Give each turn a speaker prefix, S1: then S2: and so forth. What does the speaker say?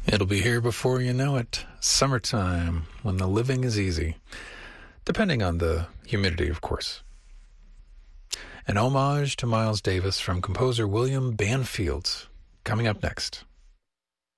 S1: It'll be here before you know it. Summertime, when the living is easy. Depending on the humidity, of course. An homage to Miles Davis from composer William Banfield, coming up next.